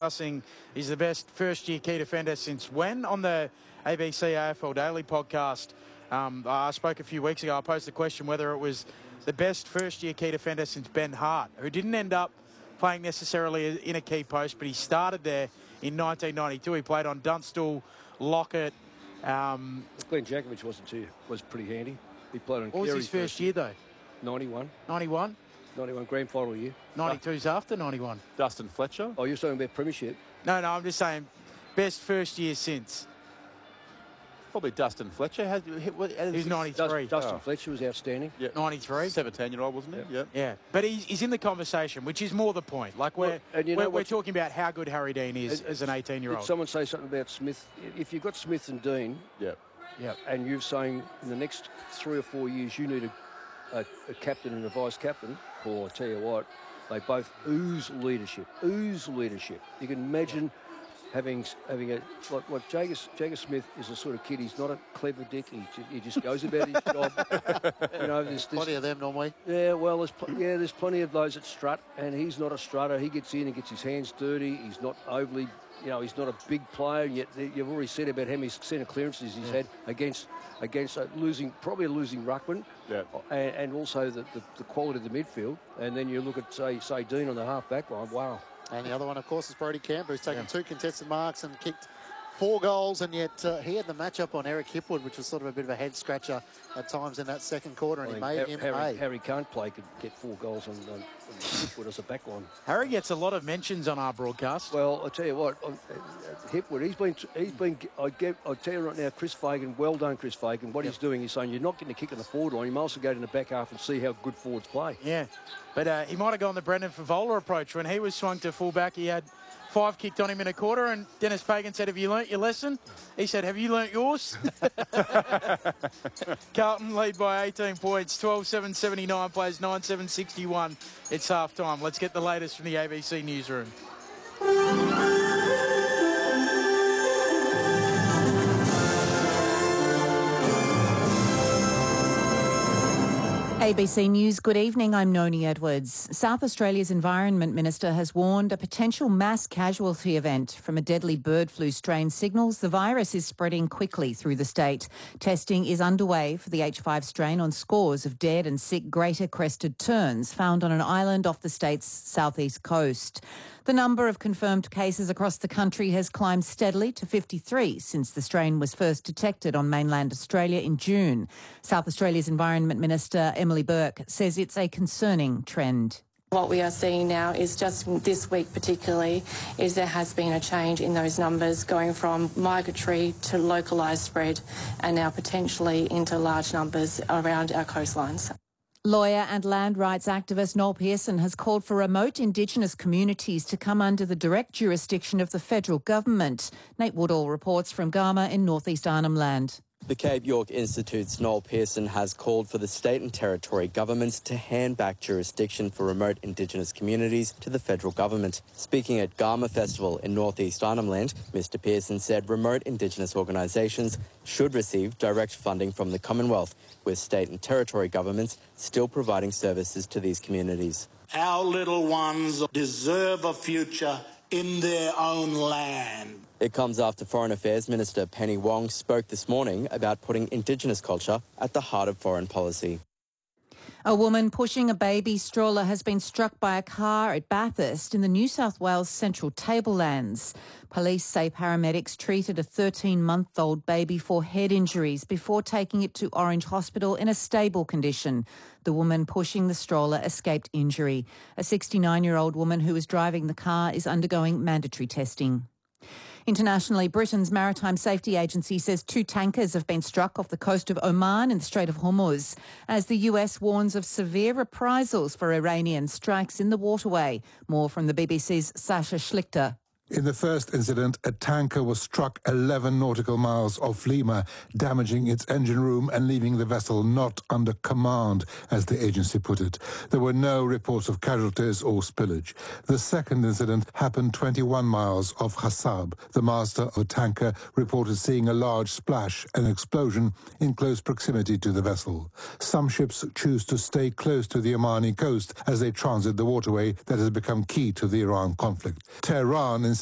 discussing he's the best first-year key defender since when on the ABC AFL Daily podcast. I spoke a few weeks ago. I posed the question whether it was the best first-year key defender since Ben Hart, who didn't end up playing necessarily in a key post, but he started there in 1992. He played on Dunstall, Lockett. Glenn Jakovich was pretty handy. He played on. What was his first year though? 91. 91? 91 grand final year. 92's after 91. Dustin Fletcher. Oh, you're talking about premiership? No, I'm just saying best first year since. Probably Dustin Fletcher. He's 93. Dustin Fletcher was outstanding. Yeah. 93. 17-year-old, wasn't he? Yeah. Yeah. But he's in the conversation, which is more the point. Like we're talking about how good Harry Dean is as an 18-year-old. Did someone say something about Smith? If you've got Smith and Dean, and you're saying in the next 3 or 4 years you need a captain and a vice captain, well, I tell you what, they both ooze leadership. You can imagine having a like Jagger Smith is a sort of kid. He's not a clever dick. He just goes about his job. There's plenty of them normally. Yeah, well, there's plenty of those that strut, and he's not a strutter. He gets in and gets his hands dirty. He's not overly, he's not a big player. Yet you've already said about how many centre clearances he's had against losing ruckman, and also the quality of the midfield. And then you look at say Dean on the half back line. Wow. And the other one, of course, is Brodie Camper, who's taken 2 contested marks and kicked 4 goals, and yet he had the matchup on Eric Hipwood, which was sort of a bit of a head-scratcher at times in that second quarter, and he made him pay. Harry can't play, could get 4 goals on Hipwood as a back line. Harry gets a lot of mentions on our broadcast. Well, I tell you what, Hipwood, he's been. I tell you right now, Chris Fagan, well done, Chris Fagan. What he's doing is saying you're not getting a kick on the forward line. You might also go to the back half and see how good forwards play. Yeah, but he might have gone the Brendan Favola approach. When he was swung to fullback, he had 5 kicked on him in a quarter, and Dennis Pagan said, "Have you learnt your lesson?" He said, "Have you learnt yours?" Carlton lead by 18 points, 12-7-79 plays 9-7-61. It's half time. Let's get the latest from the ABC newsroom. ABC News, good evening. I'm Noni Edwards. South Australia's Environment Minister has warned a potential mass casualty event from a deadly bird flu strain signals the virus is spreading quickly through the state. Testing is underway for the H5 strain on scores of dead and sick greater crested terns found on an island off the state's southeast coast. The number of confirmed cases across the country has climbed steadily to 53 since the strain was first detected on mainland Australia in June. South Australia's Environment Minister Emily Burke says it's a concerning trend. What we are seeing now is just this week particularly is there has been a change in those numbers going from migratory to localised spread and now potentially into large numbers around our coastlines. Lawyer and land rights activist Noel Pearson has called for remote Indigenous communities to come under the direct jurisdiction of the federal government. Nate Woodall reports from Garma in northeast Arnhem Land. The Cape York Institute's Noel Pearson has called for the state and territory governments to hand back jurisdiction for remote Indigenous communities to the federal government. Speaking at Garma Festival in northeast Arnhem Land, Mr Pearson said remote Indigenous organisations should receive direct funding from the Commonwealth, with state and territory governments still providing services to these communities. Our little ones deserve a future in their own land. It comes after Foreign Affairs Minister Penny Wong spoke this morning about putting Indigenous culture at the heart of foreign policy. A woman pushing a baby stroller has been struck by a car at Bathurst in the New South Wales Central Tablelands. Police say paramedics treated a 13-month-old baby for head injuries before taking it to Orange Hospital in a stable condition. The woman pushing the stroller escaped injury. A 69-year-old woman who was driving the car is undergoing mandatory testing. Internationally, Britain's Maritime Safety Agency says 2 tankers have been struck off the coast of Oman in the Strait of Hormuz as the US warns of severe reprisals for Iranian strikes in the waterway. More from the BBC's Sasha Schlichter. In the first incident, a tanker was struck 11 nautical miles off Lima, damaging its engine room and leaving the vessel not under command, as the agency put it. There were no reports of casualties or spillage. The second incident happened 21 miles off Hassab. The master of a tanker reported seeing a large splash and explosion in close proximity to the vessel. Some ships choose to stay close to the Omani coast as they transit the waterway that has become key to the Iran conflict. Tehran